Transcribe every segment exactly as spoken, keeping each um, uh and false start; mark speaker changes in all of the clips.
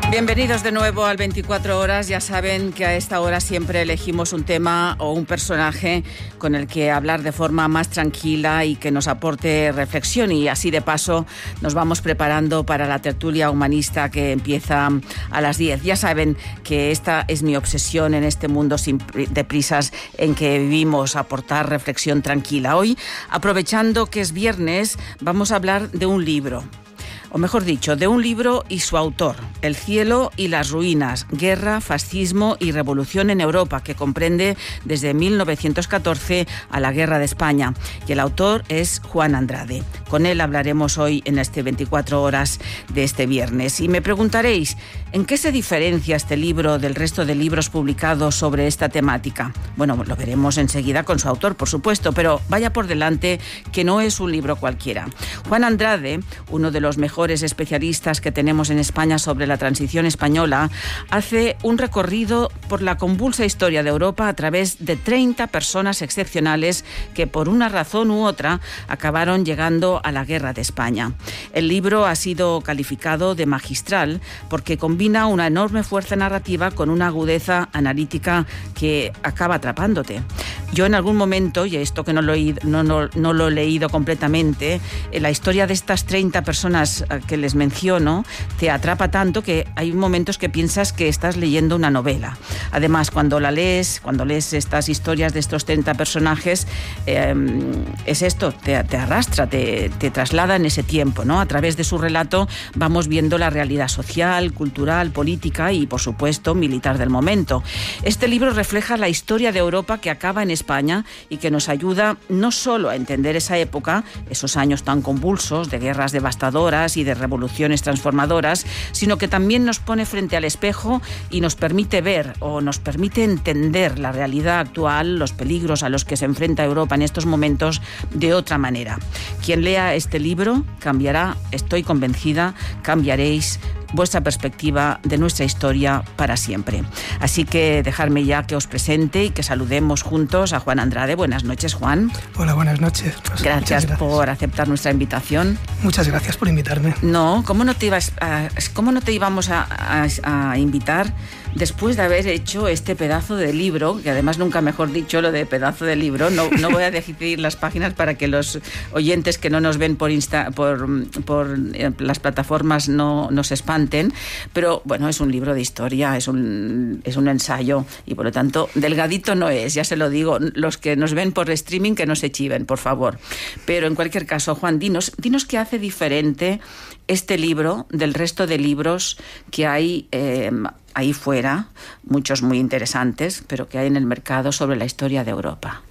Speaker 1: Bienvenidos de nuevo al veinticuatro horas. Ya saben que a esta hora siempre elegimos un tema o un personaje con el que hablar de forma más tranquila y que nos aporte reflexión, y así de paso nos vamos preparando para la tertulia humanista que empieza a las diez. Ya saben que esta es mi obsesión en este mundo sin de prisas en que vivimos, aportar reflexión tranquila. Hoy, aprovechando que es viernes, vamos a hablar de un libro. O mejor dicho, de un libro y su autor, El cielo y las ruinas, guerra, fascismo y revolución en Europa, que comprende desde mil novecientos catorce a la Guerra de España. Y el autor es Juan Andrade. Con él hablaremos hoy en este veinticuatro horas de este viernes. Y me preguntaréis, ¿en qué se diferencia este libro del resto de libros publicados sobre esta temática? Bueno, lo veremos enseguida con su autor, por supuesto, pero vaya por delante que no es un libro cualquiera. Juan Andrade, uno de los mejores especialistas que tenemos en España sobre la transición española, hace un recorrido por la convulsa historia de Europa a través de treinta personas excepcionales que por una razón u otra acabaron llegando a la Guerra de España. El libro ha sido calificado de magistral porque combina una enorme fuerza narrativa con una agudeza analítica que acaba atrapándote. Yo en algún momento, y esto que no lo he, no, no, no lo he leído completamente, la historia de estas treinta personas que les menciono te atrapa tanto que hay momentos que piensas que estás leyendo una novela. Además, cuando la lees, cuando lees estas historias de estos treinta personajes, eh, es esto, te, te arrastra, te, te traslada en ese tiempo, ¿no? A través de su relato vamos viendo la realidad social, cultural, política y, por supuesto, militar del momento. Este libro refleja la historia de Europa que acaba en España y que nos ayuda no solo a entender esa época, esos años tan convulsos de guerras devastadoras y de revoluciones transformadoras, sino que también nos pone frente al espejo y nos permite ver o nos permite entender la realidad actual, los peligros a los que se enfrenta Europa en estos momentos de otra manera. Quien lea este libro cambiará, estoy convencida, cambiaréis vuestra perspectiva de nuestra historia para siempre. Así que dejadme ya que os presente y que saludemos juntos a Juan Andrade. Buenas noches, Juan.
Speaker 2: Hola, buenas noches.
Speaker 1: Pues gracias, gracias por aceptar nuestra invitación.
Speaker 2: Muchas gracias por invitarme.
Speaker 1: No, ¿cómo no te, ibas a, cómo no te íbamos a, a, a invitar después de haber hecho este pedazo de libro, que además nunca mejor dicho lo de pedazo de libro? No, no voy a decir las páginas para que los oyentes que no nos ven por, Insta, por, por las plataformas no nos espanten, pero bueno, es un libro de historia, es un, es un ensayo y por lo tanto delgadito no es, ya se lo digo. Los que nos ven por streaming que no se chiven, por favor. Pero en cualquier caso, Juan, dinos, dinos qué hace diferente este libro del resto de libros que hay eh, ahí fuera, muchos muy interesantes, pero que hay en el mercado sobre la historia de Europa.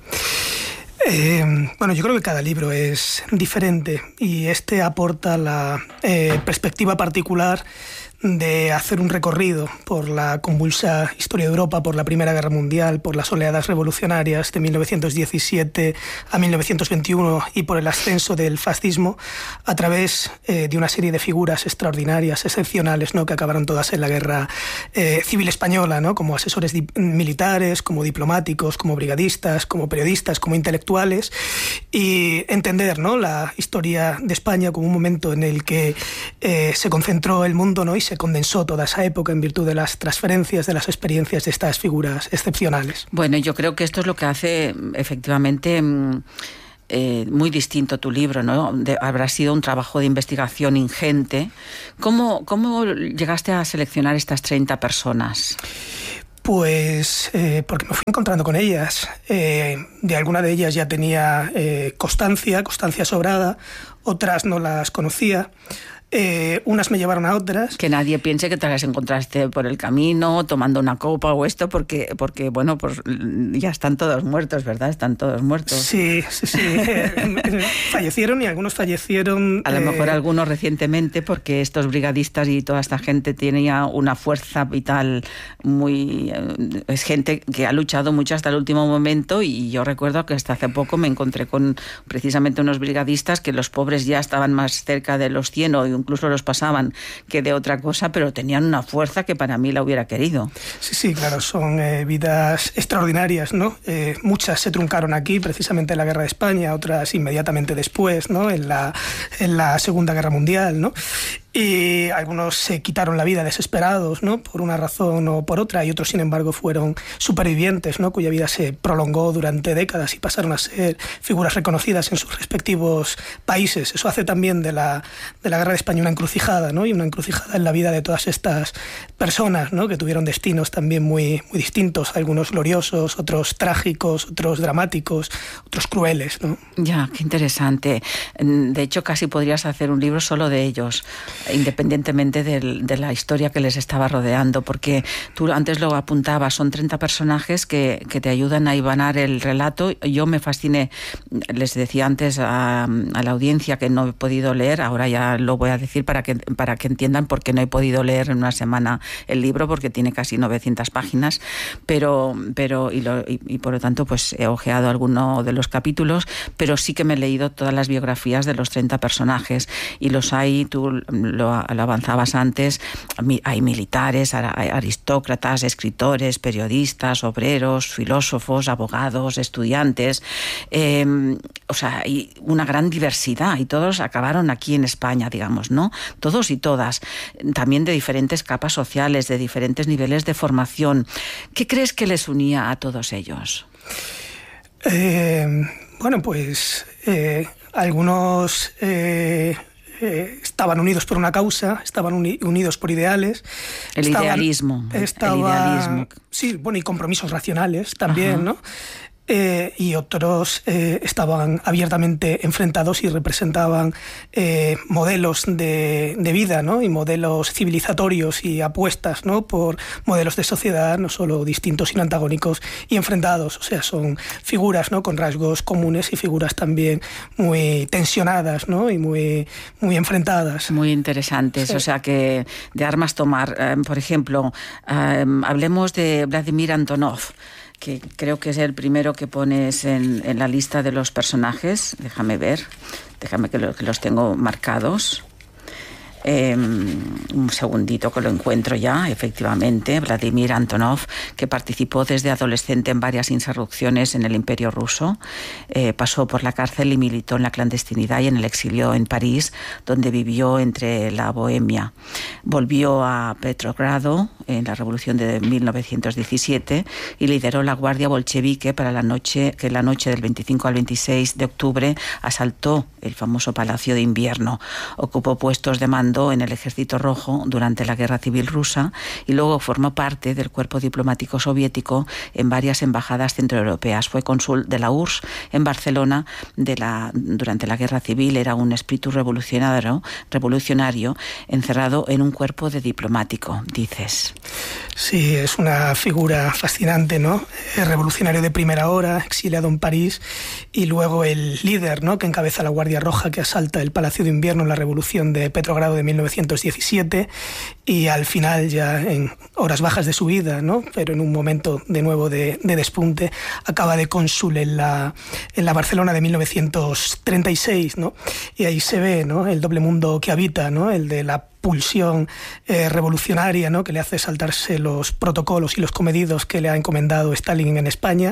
Speaker 2: Eh, bueno, yo creo que cada libro es diferente y este aporta la eh, perspectiva particular de hacer un recorrido por la convulsa historia de Europa, por la Primera Guerra Mundial, por las oleadas revolucionarias de mil novecientos diecisiete a mil novecientos veintiuno y por el ascenso del fascismo a través eh, de una serie de figuras extraordinarias, excepcionales, ¿no?, que acabaron todas en la Guerra eh, Civil Española, ¿no?, como asesores militares, como diplomáticos, como brigadistas, como periodistas, como intelectuales, y entender, ¿no?, la historia de España como un momento en el que eh, se concentró el mundo, ¿no?, y se condensó toda esa época en virtud de las transferencias, de las experiencias de estas figuras excepcionales.
Speaker 1: Bueno, yo creo que esto es lo que hace efectivamente eh, muy distinto tu libro, ¿no? De, habrá sido un trabajo de investigación ingente. ¿Cómo, cómo llegaste a seleccionar estas treinta personas?
Speaker 2: Pues eh, porque me fui encontrando con ellas. Eh, de alguna de ellas ya tenía eh, constancia, constancia sobrada, otras no las conocía. Eh, unas me llevaron a otras.
Speaker 1: Que nadie piense que te las encontraste por el camino, tomando una copa o esto, porque, porque bueno, pues ya están todos muertos, ¿verdad? Están todos muertos.
Speaker 2: Sí, sí, sí. Fallecieron y algunos fallecieron...
Speaker 1: A lo
Speaker 2: eh...
Speaker 1: mejor algunos recientemente, porque estos brigadistas y toda esta gente tenía una fuerza vital muy... Es gente que ha luchado mucho hasta el último momento, y yo recuerdo que hasta hace poco me encontré con precisamente unos brigadistas que los pobres ya estaban más cerca de los cien o incluso los pasaban que de otra cosa, pero tenían una fuerza que para mí la hubiera querido.
Speaker 2: Sí, sí, claro, son eh, vidas extraordinarias, ¿no? Eh, muchas se truncaron aquí, precisamente en la Guerra de España, otras inmediatamente después, ¿no? En la, en la Segunda Guerra Mundial, ¿no? Y algunos se quitaron la vida desesperados, ¿no? Por una razón o por otra, y otros, sin embargo, fueron supervivientes, ¿no? Cuya vida se prolongó durante décadas y pasaron a ser figuras reconocidas en sus respectivos países. Eso hace también de la, de la Guerra de España una encrucijada, ¿no? Y una encrucijada en la vida de todas estas personas, ¿no? Que tuvieron destinos también muy, muy distintos, algunos gloriosos, otros trágicos, otros dramáticos, otros crueles, ¿no?
Speaker 1: Ya, qué interesante. De hecho, casi podrías hacer un libro solo de ellos, independientemente de, de la historia que les estaba rodeando, porque tú antes lo apuntabas, son treinta personajes que, que te ayudan a hibanar el relato. Yo me fasciné, les decía antes a, a la audiencia que no he podido leer, ahora ya lo voy a decir para que, para que entiendan por qué no he podido leer en una semana el libro, porque tiene casi novecientas páginas, pero, pero y, lo, y, y por lo tanto pues he ojeado alguno de los capítulos, pero sí que me he leído todas las biografías de los treinta personajes, y los hay, tú Lo, lo avanzabas antes, hay militares, aristócratas, escritores, periodistas, obreros, filósofos, abogados, estudiantes, eh, o sea, hay una gran diversidad, y todos acabaron aquí en España, digamos, ¿no? Todos y todas, también de diferentes capas sociales, de diferentes niveles de formación. ¿Qué crees que les unía a todos ellos?
Speaker 2: Eh, bueno, pues eh, algunos... Eh... Eh, estaban unidos por una causa, estaban uni- unidos por ideales.
Speaker 1: El
Speaker 2: estaban,
Speaker 1: idealismo.
Speaker 2: Estaba,
Speaker 1: el idealismo.
Speaker 2: Sí, bueno, y compromisos racionales también,
Speaker 1: Ajá.
Speaker 2: ¿no? Eh, y otros eh, estaban abiertamente enfrentados y representaban eh, modelos de, de vida, ¿no? Y modelos civilizatorios y apuestas, ¿no? Por modelos de sociedad no solo distintos sino antagónicos y enfrentados. O sea, son figuras, ¿no? Con rasgos comunes y figuras también muy tensionadas, ¿no? Y muy, muy enfrentadas.
Speaker 1: Muy interesantes. Sí. O sea, que de armas tomar. Eh, por ejemplo, eh, hablemos de Vladimir Antonov, que creo que es el primero que pones en, en la lista de los personajes. Déjame ver, déjame que, lo, que los tengo marcados. Eh, un segundito que lo encuentro ya, efectivamente. Vladimir Antonov, que participó desde adolescente en varias insurrecciones en el Imperio Ruso, eh, pasó por la cárcel y militó en la clandestinidad y en el exilio en París, donde vivió entre la bohemia. Volvió a Petrogrado en la Revolución de mil novecientos diecisiete y lideró la Guardia Bolchevique para la noche que la noche del veinticinco al veintiséis de octubre asaltó el famoso Palacio de Invierno. Ocupó puestos de mando en el Ejército Rojo durante la Guerra Civil Rusa y luego formó parte del cuerpo diplomático soviético en varias embajadas centroeuropeas. Fue cónsul de la U R S S en Barcelona de la, durante la Guerra Civil. Era un espíritu revolucionario, revolucionario encerrado en un cuerpo de diplomático, dices.
Speaker 2: Sí, es una figura fascinante, ¿no? El revolucionario de primera hora, exiliado en París, y luego el líder, ¿no? Que encabeza la Guardia Roja que asalta el Palacio de Invierno en la Revolución de Petrogrado de mil novecientos diecisiete, y al final, ya en horas bajas de su vida, ¿no? Pero en un momento de nuevo de, de despunte, acaba de cónsul en la, en la Barcelona de mil novecientos treinta y seis, ¿no? Y ahí se ve, ¿no? El doble mundo que habita, ¿no? El de la pulsión eh, revolucionaria, ¿no? Que le hace saltarse los protocolos y los comedidos que le ha encomendado Stalin en España,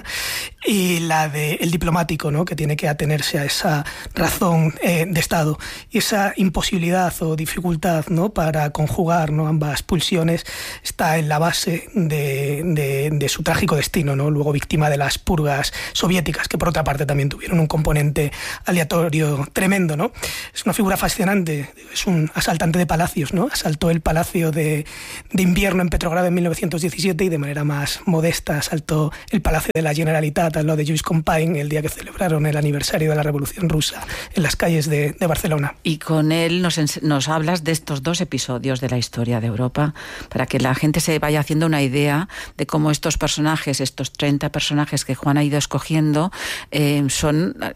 Speaker 2: y la del de diplomático, ¿no? Que tiene que atenerse a esa razón eh, de Estado, y esa imposibilidad o dificultad, ¿no? Para conjugar, ¿no? Ambas pulsiones está en la base de, de, de su trágico destino, ¿no? Luego víctima de las purgas soviéticas, que por otra parte también tuvieron un componente aleatorio tremendo, ¿no? Es una figura fascinante, es un asaltante de palacio, ¿no? Asaltó el Palacio de, de Invierno en Petrogrado en mil novecientos diecisiete y de manera más modesta asaltó el Palacio de la Generalitat al lado de Lluís Companys el día que celebraron el aniversario de la Revolución Rusa en las calles de, de Barcelona.
Speaker 1: Y con él nos, nos hablas de estos dos episodios de la historia de Europa para que la gente se vaya haciendo una idea de cómo estos personajes, estos treinta personajes que Juan ha ido escogiendo, eh, son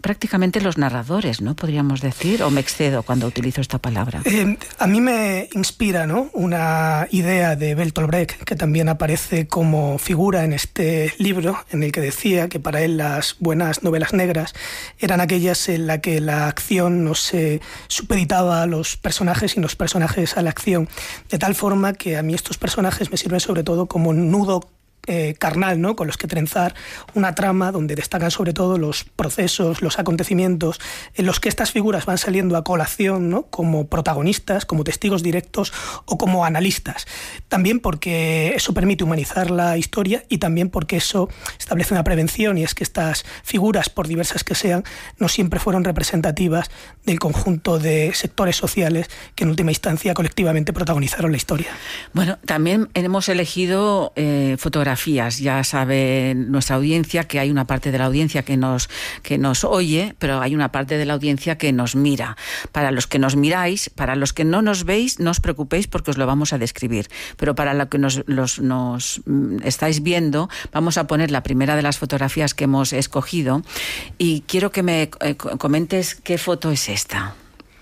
Speaker 1: prácticamente los narradores, ¿no? Podríamos decir, o me excedo cuando utilizo esta palabra.
Speaker 2: Eh, a mí me inspira, ¿no?, una idea de Bertolt Brecht, que también aparece como figura en este libro, en el que decía que para él las buenas novelas negras eran aquellas en las que la acción no se supeditaba a los personajes y los personajes a la acción, de tal forma que a mí estos personajes me sirven sobre todo como nudo Eh, carnal, ¿no?, con los que trenzar una trama donde destacan sobre todo los procesos, los acontecimientos en los que estas figuras van saliendo a colación, ¿no?, como protagonistas, como testigos directos o como analistas. También porque eso permite humanizar la historia y también porque eso establece una prevención, y es que estas figuras, por diversas que sean, no siempre fueron representativas del conjunto de sectores sociales que en última instancia colectivamente protagonizaron la historia.
Speaker 1: Bueno, también hemos elegido eh, fotografías. Ya sabe nuestra audiencia que hay una parte de la audiencia que nos, que nos oye, pero hay una parte de la audiencia que nos mira. Para los que nos miráis, para los que no nos veis, no os preocupéis porque os lo vamos a describir. Pero para los que nos, los, nos estáis viendo, vamos a poner la primera de las fotografías que hemos escogido y quiero que me eh, comentes qué foto es esta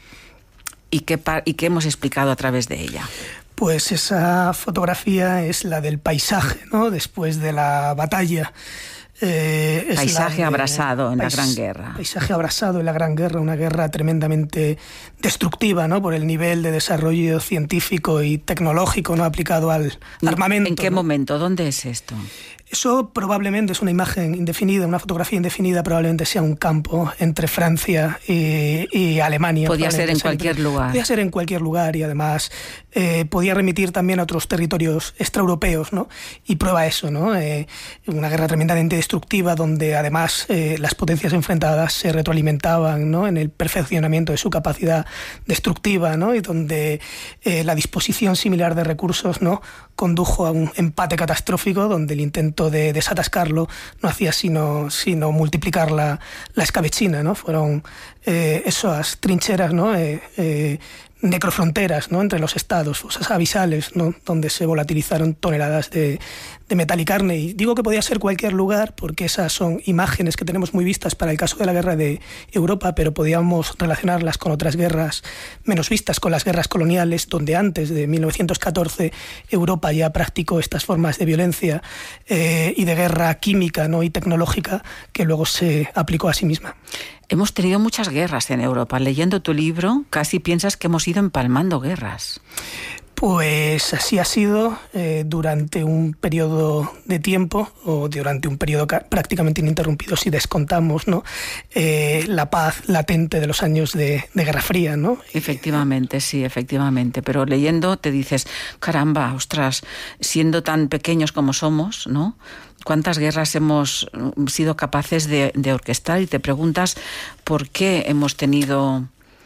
Speaker 1: y qué, y qué hemos explicado a través de ella.
Speaker 2: Pues esa fotografía es la del paisaje, ¿no?, después de la batalla.
Speaker 1: Eh, es paisaje de, abrasado en pais, la Gran Guerra.
Speaker 2: Paisaje abrasado en la Gran Guerra, una guerra tremendamente destructiva, ¿no?, por el nivel de desarrollo científico y tecnológico, ¿no?, aplicado al armamento.
Speaker 1: ¿En qué
Speaker 2: ¿no?
Speaker 1: momento? ¿Dónde es esto?
Speaker 2: Eso probablemente es una imagen indefinida, una fotografía indefinida, probablemente sea un campo entre Francia y, y Alemania.
Speaker 1: Podía ser en
Speaker 2: ser
Speaker 1: cualquier
Speaker 2: entre,
Speaker 1: lugar.
Speaker 2: Podía ser en cualquier lugar y además eh, podía remitir también a otros territorios extraeuropeos, ¿no? Y prueba eso, ¿no? Eh, una guerra tremendamente destructiva donde además eh, las potencias enfrentadas se retroalimentaban, ¿no?, en el perfeccionamiento de su capacidad destructiva, ¿no?, y donde eh, la disposición similar de recursos, ¿no?, condujo a un empate catastrófico donde el intento de desatascarlo no hacía sino, sino multiplicar la, la escabechina, ¿no? Fueron eh, esas trincheras, ¿no?, eh, eh, necrofronteras, ¿no?, entre los estados, fosas abisales, ¿no?, donde se volatilizaron toneladas de, de metal y carne. Y digo que podía ser cualquier lugar porque esas son imágenes que tenemos muy vistas para el caso de la guerra de Europa, pero podíamos relacionarlas con otras guerras menos vistas, con las guerras coloniales, donde antes de mil novecientos catorce Europa ya practicó estas formas de violencia eh, y de guerra química, ¿no?, y tecnológica que luego se aplicó a sí misma.
Speaker 1: Hemos tenido muchas guerras en Europa. Leyendo tu libro, casi piensas que hemos ido empalmando guerras.
Speaker 2: Pues así ha sido eh, durante un periodo de tiempo, o durante un periodo prácticamente ininterrumpido, si descontamos, ¿no?, eh, la paz latente de los años de, de Guerra Fría, ¿no?
Speaker 1: Efectivamente, sí, efectivamente. Pero leyendo te dices, caramba, ostras, siendo tan pequeños como somos, ¿no?, ¿cuántas guerras hemos sido capaces de, de orquestar? Y te preguntas por qué hemos tenido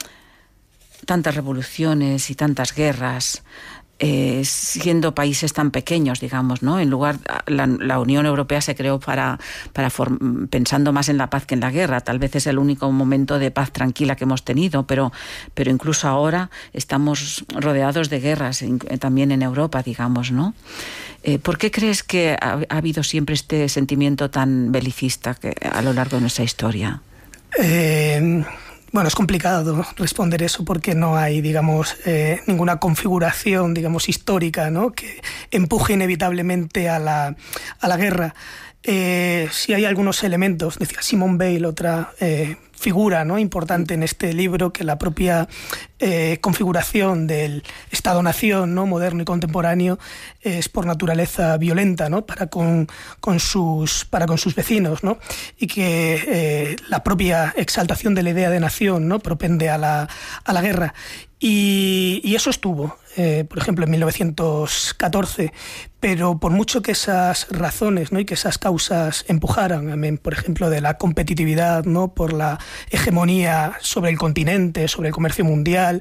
Speaker 1: tantas revoluciones y tantas guerras, eh, siendo países tan pequeños, digamos, ¿no? En lugar, la, la Unión Europea se creó para, para form, pensando más en la paz que en la guerra. Tal vez es el único momento de paz tranquila que hemos tenido, pero, pero incluso ahora estamos rodeados de guerras, en, también en Europa, digamos, ¿no? Eh, ¿Por qué crees que ha, ha habido siempre este sentimiento tan belicista que, a lo largo de nuestra historia?
Speaker 2: Eh... Bueno, es complicado responder eso porque no hay, digamos, eh, ninguna configuración, digamos, histórica, ¿no?, que empuje inevitablemente a la, a la guerra. Eh, sí hay algunos elementos, decía Simone Weil, otra eh, figura, ¿no?, importante en este libro, que la propia eh, configuración del Estado-nación, ¿no?, moderno y contemporáneo es por naturaleza violenta, ¿no?, para con, con, sus, para con sus vecinos, ¿no?, y que eh, la propia exaltación de la idea de nación, ¿no?, propende a la, a la guerra. Y, y eso estuvo, eh, por ejemplo, en mil novecientos catorce, pero por mucho que esas razones, ¿no?, y que esas causas empujaran, por ejemplo, de la competitividad, ¿no?, por la hegemonía sobre el continente, sobre el comercio mundial,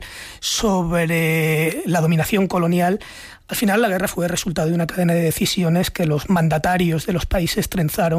Speaker 2: sobre la dominación colonial, al final la guerra fue el resultado de una cadena de decisiones que los mandatarios de los países trenzaron